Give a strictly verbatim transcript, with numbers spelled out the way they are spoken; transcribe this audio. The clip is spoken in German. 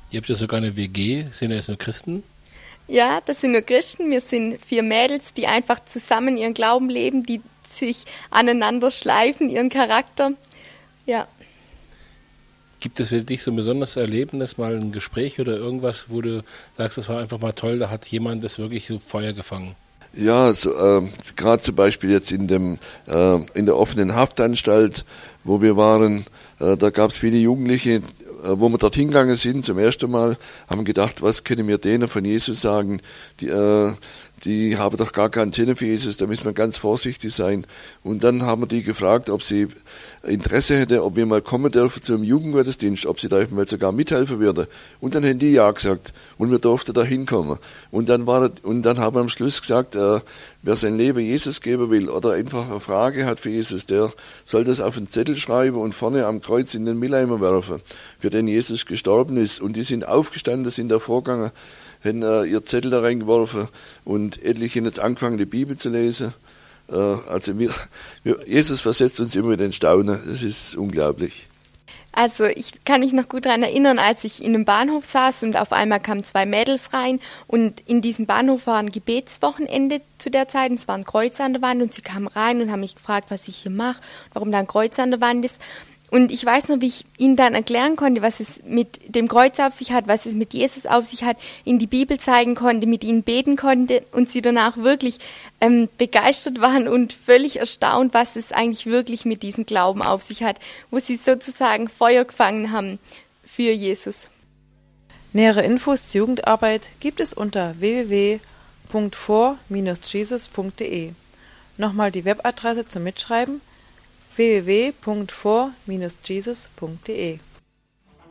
Ihr habt ja sogar eine W G, sind das nur Christen? Ja, das sind nur Christen. Wir sind vier Mädels, die einfach zusammen ihren Glauben leben, die sich aneinander schleifen, ihren Charakter. Ja. Gibt es für dich so ein besonderes Erlebnis, mal ein Gespräch oder irgendwas, wo du sagst, das war einfach mal toll, da hat jemand das wirklich so Feuer gefangen? Ja, so, äh, gerade zum Beispiel jetzt in, dem, äh, in der offenen Haftanstalt, wo wir waren, äh, da gab es viele Jugendliche, äh, wo wir dorthin gegangen sind zum ersten Mal, haben gedacht, was können wir denen von Jesus sagen, die, äh, die haben doch gar keinen Sinn für Jesus, da müssen wir ganz vorsichtig sein. Und dann haben wir die gefragt, ob sie Interesse hätte, ob wir mal kommen dürfen zum Jugendgottesdienst, ob sie da mal sogar mithelfen würde. Und dann haben die ja gesagt und wir durften da hinkommen. Und dann, war, und dann haben wir am Schluss gesagt, äh, wer sein Leben Jesus geben will oder einfach eine Frage hat für Jesus, der soll das auf einen Zettel schreiben und vorne am Kreuz in den Mülleimer werfen, für den Jesus gestorben ist. Und die sind aufgestanden, sind da vorgegangen, haben äh, ihr Zettel da reingeworfen und etliche haben jetzt angefangen, die Bibel zu lesen. Äh, also wir, wir, Jesus versetzt uns immer in den Staunen, das ist unglaublich. Also ich kann mich noch gut daran erinnern, als ich in einem Bahnhof saß und auf einmal kamen zwei Mädels rein und in diesem Bahnhof war ein Gebetswochenende zu der Zeit und es war ein Kreuz an der Wand und sie kamen rein und haben mich gefragt, was ich hier mache, warum da ein Kreuz an der Wand ist. Und ich weiß noch, wie ich ihnen dann erklären konnte, was es mit dem Kreuz auf sich hat, was es mit Jesus auf sich hat, ihnen die Bibel zeigen konnte, mit ihnen beten konnte und sie danach wirklich ähm, begeistert waren und völlig erstaunt, was es eigentlich wirklich mit diesem Glauben auf sich hat, wo sie sozusagen Feuer gefangen haben für Jesus. Nähere Infos zur Jugendarbeit gibt es unter w w w punkt for Bindestrich jesus punkt d e. Nochmal die Webadresse zum Mitschreiben: w w w punkt for Bindestrich jesus punkt d e.